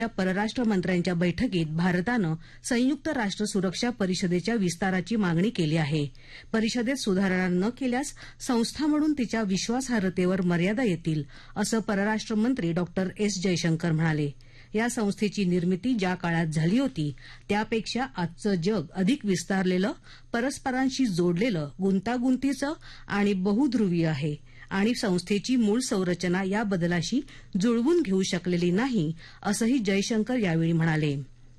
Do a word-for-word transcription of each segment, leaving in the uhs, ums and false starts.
परराष्ट्र मंत्र्यांच्या बैठकीत भारतानं संयुक्त राष्ट्र सुरक्षा परिषदेच्या विस्ताराची मागणी केली आहे. परिषदेत सुधारणा न केल्यास संस्था म्हणून तिच्या विश्वासार्हतेवर मर्यादा येतील, असं परराष्ट्र मंत्री डॉक्टर एस जयशंकर म्हणाले. या संस्थेची निर्मिती ज्या काळात झाली होती त्यापेक्षा आजचं जग अधिक विस्तारलेलं, परस्परांशी जोडलेलं, गुंतागुंतीचं आणि बहुध्रुवीय आहे आणि संस्थेची मूळ संरचना या बदलाशी जुळवून घेऊ शकलेली नाही, असंही जयशंकर यावेळी म्हणाले.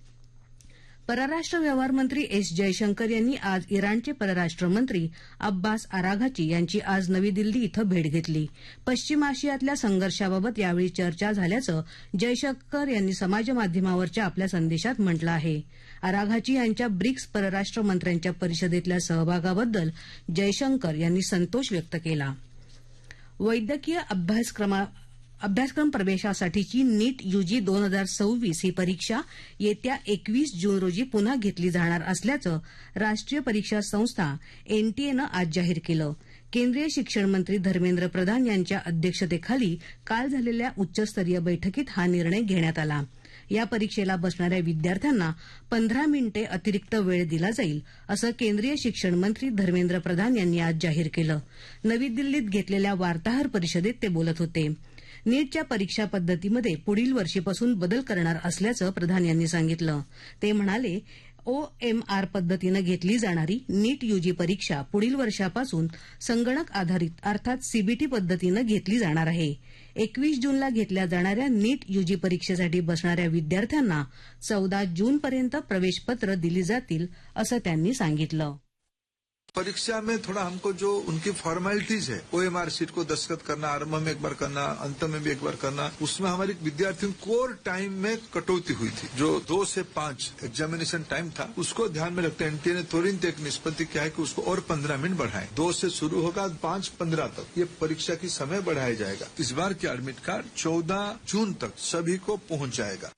परराष्ट्र व्यवहार मंत्री एस जयशंकर यांनी आज इराणचे परराष्ट्र मंत्री अब्बास आराघची यांची आज नवी दिल्ली इथं भेट घेतली. पश्चिम आशियातल्या संघर्षाबाबत यावेळी चर्चा झाल्याचं जयशंकर यांनी समाजमाध्यमावरच्या आपल्या संदेशात म्हटलं आहे. आराघची यांच्या ब्रिक्स परराष्ट्र मंत्र्यांच्या परिषदेतल्या सहभागाबद्दल जयशंकर यांनी संतोष व्यक्त केला. वैद्यकीय अभ्यासक्रमा अभ्यासक्रम प्रवेशासाठीची नीट यूजी दोन हजार सव्वीस ही परीक्षा येत्या एकवीस जून रोजी पुन्हा घेतली जाणार असल्याचं राष्ट्रीय परीक्षा संस्था एनटीएनं आज जाहीर केलं. केंद्रीय शिक्षण मंत्री धर्मेंद्र प्रधान यांच्या अध्यक्षतेखाली काल झालेल्या उच्चस्तरीय बैठकीत हा निर्णय घेण्यात आला. या परीक्षेला बसणाऱ्या विद्यार्थ्यांना पंधरा मिनिटे अतिरिक्त वेळ दिला जाईल, असं केंद्रीय शिक्षण मंत्री धर्मेंद्र प्रधान यांनी आज जाहीर केलं. नवी दिल्लीत घेतलेल्या वार्ताहर परिषदेत ते बोलत होते. नीटच्या परीक्षा पद्धतीमध्ये पुढील वर्षीपासून बदल करणार असल्याचं प्रधान यांनी सांगितलं. ते म्हणाले, ओएमआर पद्धतीनं घेतली जाणारी नीट यूजी परीक्षा पुढील वर्षापासून संगणक आधारित अर्थात सीबीटी पद्धतीनं घेतली जाणार आहे. एकवीस जूनला घेतल्या जाणाऱ्या नीट यूजी परीक्षेसाठी बसणाऱ्या विद्यार्थ्यांना चौदा जूनपर्यंत प्रवेशपत्र दिली जातील, असं त्यांनी सांगितलं. परीक्षा में थोड़ा हमको जो उनकी फॉर्मेलिटीज है, ओएमआर सीट को दस्तखत करना, आरंभ में एक बार करना, अंत में भी एक बार करना, उसमें हमारे विद्यार्थियों कोर टाइम में कटौती हुई थी. जो दो से पांच एग्जामिनेशन टाइम था उसको ध्यान में रखते एनटीए ने तुरंत एक निष्पत्ति किया है कि उसको और पंद्रह मिनट बढ़ाएं. दो से शुरू होगा, पांच पंद्रह तक ये परीक्षा की समय बढ़ाया जाएगा. इस बार की एडमिट कार्ड चौदह जून तक सभी को पहुंच जाएगा.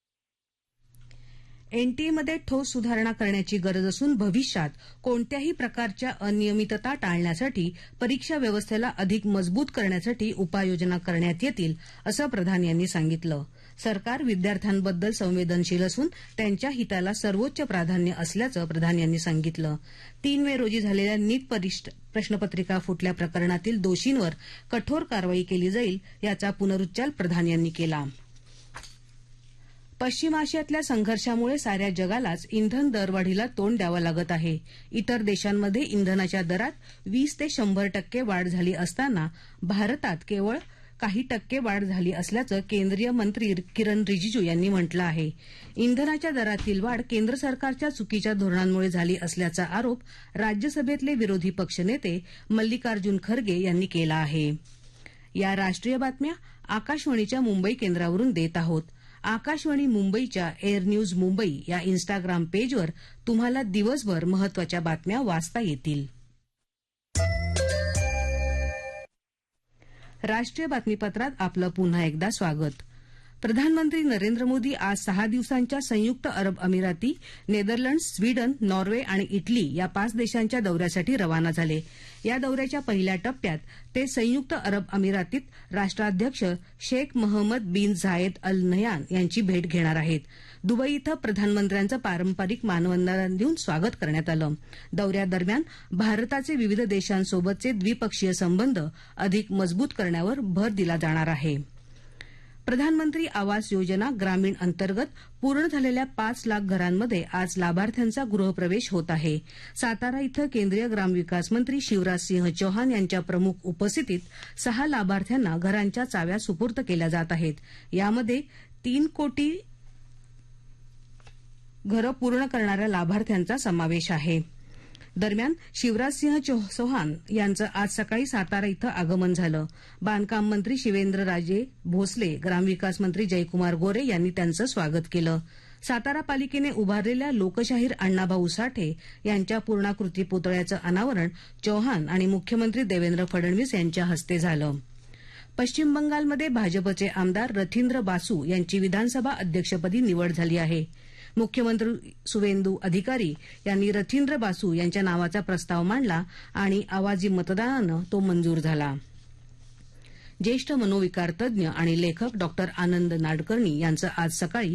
एनटीएमध्ये ठोस सुधारणा करण्याची गरज असून भविष्यात कोणत्याही प्रकारच्या अनियमितता टाळण्यासाठी परीक्षा व्यवस्थेला अधिक मजबूत करण्यासाठी उपाययोजना करण्यात येतील, असं प्रधान यांनी सांगितलं. सरकार विद्यार्थ्यांबद्दल संवेदनशील असून त्यांच्या हिताला सर्वोच्च प्राधान्य असल्याचं प्रधान यांनी सांगितलं. तीन मे रोजी झालेल्या नीट प्रश्नपत्रिका फुटल्या प्रकरणातील दोषींवर कठोर कारवाई केली जाईल, याचा पुनरुच्चार प्रधान यांनी केला. पश्चिम आशियातल्या संघर्षामुळे साऱ्या जगालाच इंधन दरवाढीला तोंड द्यावं लागत आहे. इतर देशांमध्ये इंधनाच्या दरात वीस ते शंभर टक्के वाढ झाली असताना भारतात केवळ काही टक्के वाढ झाली असल्याचं केंद्रीय मंत्री किरण रिजिजू यांनी म्हटलं आहे. इंधनाच्या दरातील वाढ केंद्र सरकारच्या चुकीच्या धोरणांमुळे झाली असल्याचा आरोप राज्यसभेतले विरोधी पक्षनेते मल्लिकार्जुन खरगे यांनी केला आहे. या राष्ट्रीय बातम्या आकाशवाणीच्या मुंबई केंद्रावरून देत आहोत. आकाशवाणी मुंबईच्या एअर न्यूज मुंबई या इन्स्टाग्राम पेजवर तुम्हाला दिवसभर महत्वाच्या बातम्या वाचता येतील. राष्ट्रीय बातमीपत्रात आपलं पुन्हा एकदा स्वागत. प्रधानमंत्री नरेंद्र मोदी आज सहा दिवसांच्या संयुक्त अरब अमिराती, नेदरलँड्स, स्वीडन, नॉर्वे आणि इटली या पाच देशांच्या दौऱ्यासाठी रवाना झाले. या दौऱ्याच्या पहिल्या टप्प्यात ते संयुक्त अरब अमिरातीत राष्ट्राध्यक्ष शेख मोहम्मद बिन झायेद अल नह्यान यांची भेट घेणार आहेत. दुबई इथं प्रधानमंत्र्यांचं पारंपरिक मानवंदना देऊन स्वागत करण्यात आलं. दौऱ्यादरम्यान भारताचे विविध देशांसोबतचे द्विपक्षीय संबंध अधिक मजबूत करण्यावर भर दिला जाणार आहे. प्रधानमंत्री आवास योजना ग्रामीण अंतर्गत पूर्ण झालेल्या पाच लाख घरांमध्ये आज लाभार्थ्यांचा गृहप्रवेश होत आहे. सातारा इथं केंद्रीय ग्रामविकास मंत्री शिवराज सिंह चौहान यांच्या प्रमुख उपस्थितीत सहा लाभार्थ्यांना घरांच्या चाव्या सुपूर्द केल्या जात आहेत. यामध्ये तीन कोटी घरं पूर्ण करणाऱ्या लाभार्थ्यांचा समावेश आहे. दरम्यान शिवराजसिंह चौहान यांचं आज सकाळी सातारा इथं आगमन झालं. बांधकाम मंत्री शिवेंद्रराजे भोसले, ग्रामविकास मंत्री जयकुमार गोरे यांनी त्यांचं स्वागत केलं. सातारा पालिकेने उभारलेल्या लोकशाहीर अण्णाभाऊ साठे यांच्या पूर्णाकृती पुतळ्याचं अनावरण चौहान आणि मुख्यमंत्री देवेंद्र फडणवीस यांच्या हस्ते झालं. पश्चिम बंगालमध्ये भाजपचे आमदार रथींद्र बासू यांची विधानसभा अध्यक्षपदी निवड झाली आहे. मुख्यमंत्री सुवेंदू अधिकारी यांनी रथींद्र बासू यांच्या नावाचा प्रस्ताव मांडला आणि आवाजी मतदानानं तो मंजूर झाला. ज्येष्ठ मनोविकार तज्ञ आणि लेखक डॉक्टर आनंद नाडकर्णी यांचं आज सकाळी